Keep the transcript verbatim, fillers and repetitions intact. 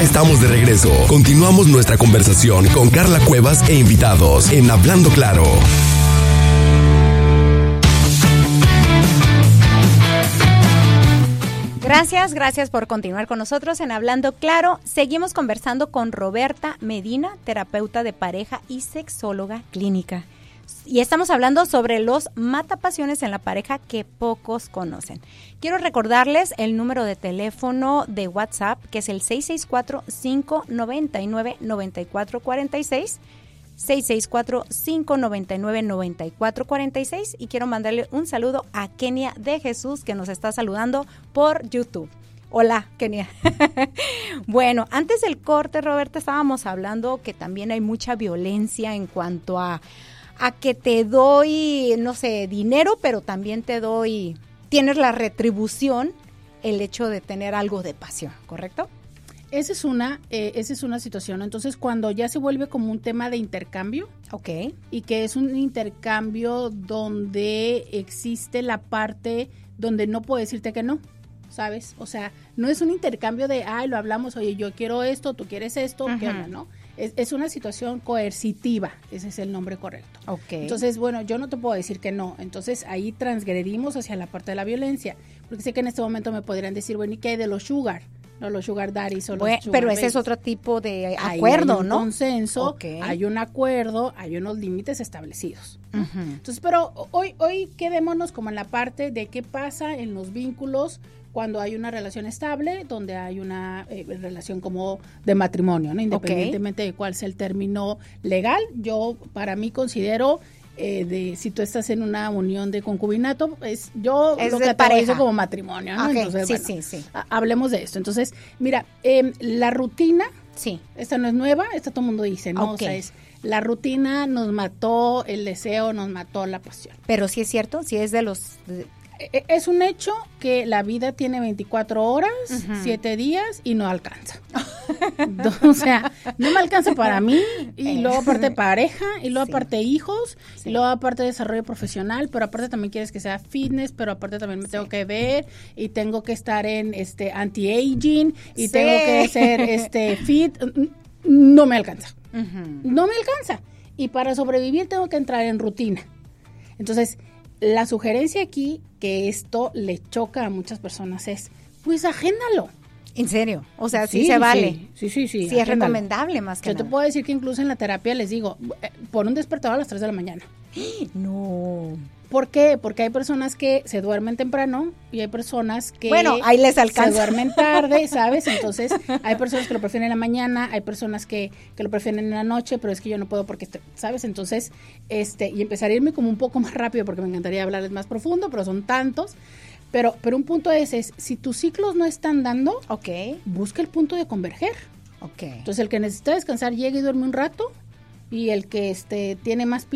estamos de regreso. Continuamos nuestra conversación con Carla Cuevas e invitados en Hablando Claro. Gracias, gracias por continuar con nosotros en Hablando Claro. Seguimos conversando con Roberta Medina, terapeuta de pareja y sexóloga clínica. Y estamos hablando sobre los matapasiones en la pareja que pocos conocen. Quiero recordarles el número de teléfono de WhatsApp, que es el seis seis cuatro, cinco nueve nueve, nueve cuatro cuatro seis, seis seis cuatro, cinco nueve nueve, nueve cuatro cuatro seis, y quiero mandarle un saludo a Kenia de Jesús, que nos está saludando por YouTube. Hola, Kenia. Bueno, antes del corte, Roberta, estábamos hablando que también hay mucha violencia en cuanto a a que te doy, no sé, dinero, pero también te doy, tienes la retribución, el hecho de tener algo de pasión, ¿correcto? Esa es una, eh, esa es una situación. Entonces, cuando ya se vuelve como un tema de intercambio, okay, y que es un intercambio donde existe la parte donde no puedo decirte que no, ¿sabes? O sea, no es un intercambio de, ay, lo hablamos, oye, yo quiero esto, tú quieres esto, uh-huh. ¿Qué onda, no? Es, es una situación coercitiva, ese es el nombre correcto. Okay. Entonces, bueno, yo no te puedo decir que no. Entonces, ahí transgredimos hacia la parte de la violencia. Porque sé que en este momento me podrían decir, bueno, ¿y qué hay de los sugar? No, los sugar daddies o los bueno, sugar pero babies. Ese es otro tipo de Ahí acuerdo, hay un ¿no? consenso, okay. Hay un acuerdo, hay unos límites establecidos. Uh-huh. Entonces, pero hoy, hoy quedémonos como en la parte de qué pasa en los vínculos cuando hay una relación estable, donde hay una eh, relación como de matrimonio, ¿no? Independientemente okay. de cuál sea el término legal, yo para mí considero eh, de si tú estás en una unión de concubinato, es yo es lo categorizo como matrimonio, ¿no? Okay. Entonces, sí, bueno, sí, sí. Ha, hablemos de esto. Entonces, mira, eh, la rutina, sí, esta no es nueva, esta todo el mundo dice, ¿no? Okay. O sea, es la rutina nos mató el deseo, nos mató la pasión. Pero sí es cierto, sí es de los... De... Es un hecho que la vida tiene veinticuatro horas, uh-huh. siete días y no alcanza. O sea, no me alcanza para mí y luego aparte pareja y luego sí. aparte hijos sí. y luego aparte desarrollo profesional, pero aparte también quieres que sea fitness, pero aparte también me sí. tengo que ver y tengo que estar en este anti-aging y sí. tengo que ser este fit. No me alcanza. Uh-huh. No me alcanza. Y para sobrevivir tengo que entrar en rutina. Entonces, la sugerencia aquí, que esto le choca a muchas personas, es, pues agéndalo. ¿En serio? O sea, sí, sí se vale. Sí, sí, sí. Sí, sí es recomendable más que Yo nada. te puedo decir que incluso en la terapia les digo, eh, pon un despertador a las tres de la mañana. No. ¿Por qué? Porque hay personas que se duermen temprano y hay personas que bueno, ahí les alcanza. Se duermen tarde, ¿sabes? Entonces, hay personas que lo prefieren en la mañana, hay personas que, que lo prefieren en la noche, pero es que yo no puedo porque, ¿sabes? Entonces, este, y empezar a irme como un poco más rápido porque me encantaría hablarles más profundo, pero son tantos. Pero, pero un punto es, es, si tus ciclos no están dando, okay. busca el punto de converger. Okay. Entonces, el que necesita descansar llega y duerme un rato, y el que este tiene más